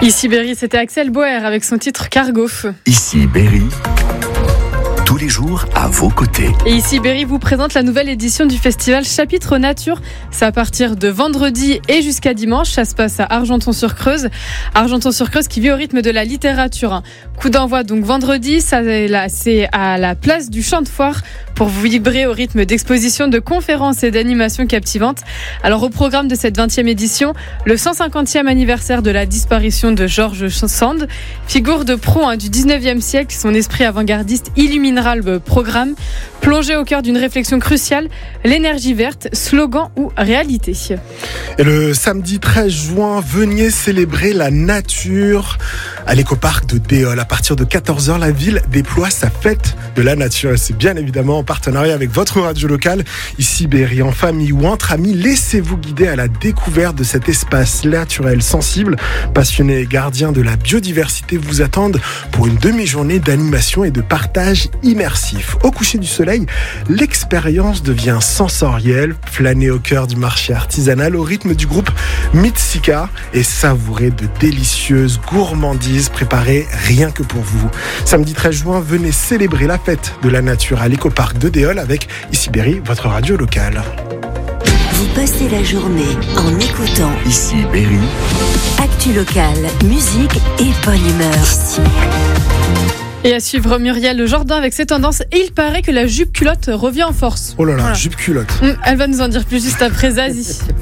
Ici Berry, c'était Axel Boer avec son titre Cargo. Ici Berry, tous les jours à vos côtés. Et ici Berry vous présente la nouvelle édition du festival Chapitre Nature. C'est à partir de vendredi et jusqu'à dimanche. Ça se passe à Argenton-sur-Creuse. Argenton-sur-Creuse qui vit au rythme de la littérature. Coup d'envoi donc vendredi, c'est à la place du Champ de Foire pour vous vibrer au rythme d'expositions, de conférences et d'animations captivantes. Alors au programme de cette 20e édition, le 150e anniversaire de la disparition de George Sand, figure de proue du 19e siècle, son esprit avant-gardiste illuminera le programme. Plongé au cœur d'une réflexion cruciale, l'énergie verte, slogan ou réalité. Et le samedi 13 juin, venez célébrer la nature à l'écoparc de Déol. À partir de 14h, la ville déploie sa fête de la nature. Et c'est bien évidemment en partenariat avec votre radio locale. Ici Berry, en famille ou entre amis, laissez-vous guider à la découverte de cet espace naturel sensible. Passionnés et gardiens de la biodiversité vous attendent pour une demi-journée d'animation et de partage immersif. Au coucher du soleil, l'expérience devient sensorielle. Flâner au cœur du marché artisanal au rythme du groupe Mitsika et savourer de délicieuses gourmandises préparées rien que pour vous. Samedi 13 juin, venez célébrer la fête de la nature à l'écoparc de Déol avec Ici Berry, votre radio locale. Vous passez la journée en écoutant Ici Berry, Actu locale, musique et bonne humeur. Et à suivre Muriel Jourdain avec ses tendances. Et il paraît que la jupe culotte revient en force. Oh là là, Voilà. jupe culotte. Elle va nous en dire plus juste après Zazie.